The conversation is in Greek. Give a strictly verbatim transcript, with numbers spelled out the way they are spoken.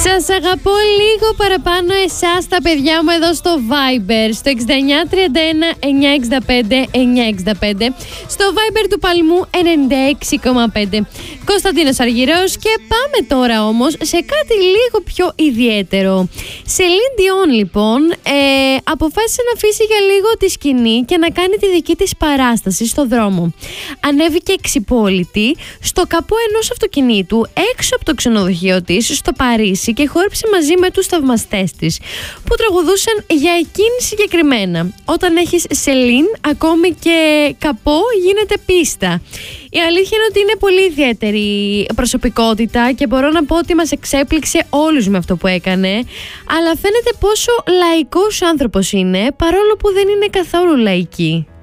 Σας αγαπώ λίγο παραπάνω εσάς τα παιδιά μου εδώ στο Viber, στο έξι εννιά τρία ένα εννιά έξι πέντε εννιά έξι πέντε, στο Viber του Παλμού ενενήντα έξι κόμμα πέντε. Κωνσταντίνος Αργυρός. Και πάμε τώρα όμως σε κάτι λίγο πιο ιδιαίτερο. Celine Dion λοιπόν ε, αποφάσισε να αφήσει για λίγο τη σκηνή και να κάνει τη δική της παράσταση στο δρόμο. Ανέβηκε εξυπόλυτη στο καπό ενός αυτοκινήτου έξω από το ξενοδοχείο της στο Παρίσι και χόρεψε μαζί με τους θαυμαστές της που τραγουδούσαν για εκείνη συγκεκριμένα. Όταν έχεις Celine, ακόμη και καπό γίνεται πίστα. Η αλήθεια είναι ότι είναι πολύ ιδιαίτερη προσωπικότητα και μπορώ να πω ότι μας εξέπληξε όλους με αυτό που έκανε, αλλά φαίνεται πόσο λαϊκός άνθρωπος είναι, παρόλο που δεν είναι καθόλου λαϊκή.